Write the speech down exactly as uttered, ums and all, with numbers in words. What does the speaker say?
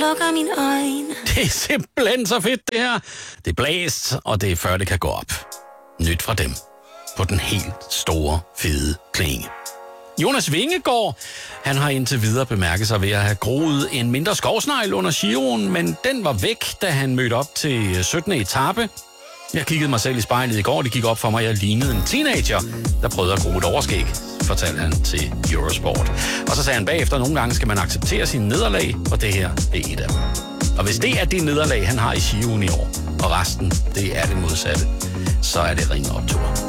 lukker mine øjne. Det er simpelthen så fedt, det her. Det er blæst, og det er før det kan gå op. Nyt fra dem. På den helt store, fede klinge. Jonas Vingegaard, han har indtil videre bemærket sig ved at have groet en mindre skovsnegl under Giroen, men den var væk, da han mødte op til syttende etape. Jeg kiggede mig selv i spejlet i går, det gik op for mig, at jeg lignede en teenager, der prøvede at gro et overskæg, fortalte han til Eurosport. Og så sagde han bagefter, at nogle gange skal man acceptere sine nederlag, og det her er et af dem. Og hvis det er det nederlag, han har i Giroen i år, og resten, det er det modsatte, så er det ringe optur.